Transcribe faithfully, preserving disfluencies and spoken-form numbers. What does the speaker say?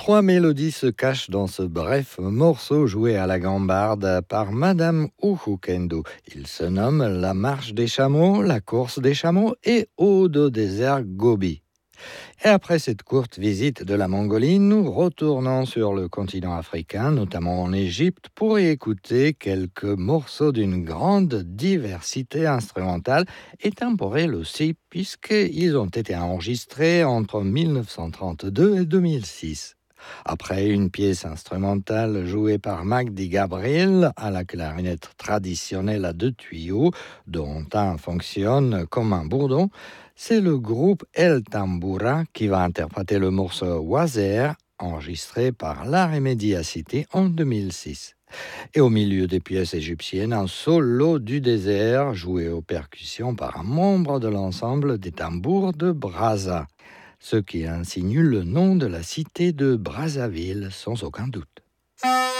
Trois mélodies se cachent dans ce bref morceau joué à la gambarde par Madame Oukhoukendou. Il se nomme La marche des chameaux, La course des chameaux et Ode au désert Gobi. Et après cette courte visite de la Mongolie, nous retournons sur le continent africain, notamment en Égypte, pour y écouter quelques morceaux d'une grande diversité instrumentale et temporelle aussi, puisqu'ils ont été enregistrés entre dix-neuf cent trente-deux et deux mille six. Après une pièce instrumentale jouée par Magdi Gabriel à la clarinette traditionnelle à deux tuyaux, dont un fonctionne comme un bourdon, c'est le groupe El Tambura qui va interpréter le morceau Wazer, enregistré par l'Art et Média City en deux mille six. Et au milieu des pièces égyptiennes, un solo du désert joué aux percussions par un membre de l'ensemble des tambours de Brazza, ce qui insinue le nom de la cité de Brazzaville sans aucun doute.